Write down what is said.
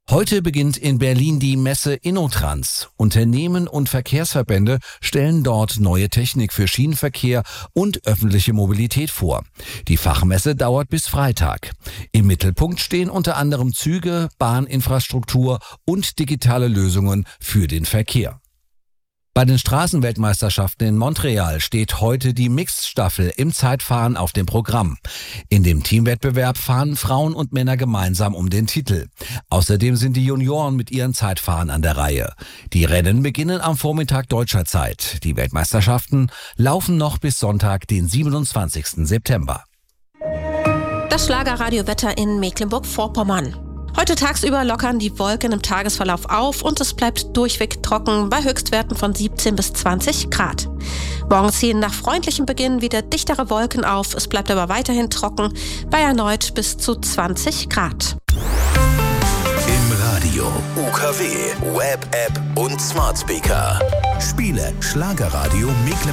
Heute beginnt in Berlin die Messe InnoTrans. Unternehmen und Verkehrsverbände stellen dort neue Technik für Schienenverkehr und öffentliche Mobilität vor. Die Fachmesse dauert bis Freitag. Im Mittelpunkt stehen unter anderem Züge, Bahninfrastruktur und digitale Lösungen für den Verkehr. Bei den Straßenweltmeisterschaften in Montreal steht heute die Mixed-Staffel im Zeitfahren auf dem Programm. In dem Teamwettbewerb fahren Frauen und Männer gemeinsam um den Titel. Außerdem sind die Junioren mit ihren Zeitfahren an der Reihe. Die Rennen beginnen am Vormittag deutscher Zeit. Die Weltmeisterschaften laufen noch bis Sonntag, den 27. September. Das Schlagerradiowetter in Mecklenburg-Vorpommern. Heute tagsüber lockern die Wolken im Tagesverlauf auf und es bleibt durchweg trocken bei Höchstwerten von 17 bis 20 Grad. Morgen ziehen nach freundlichem Beginn wieder dichtere Wolken auf, es bleibt aber weiterhin trocken bei erneut bis zu 20 Grad. Im Radio, UKW, Web-App und Smart Speaker. Spiele Schlagerradio Mecklenburg.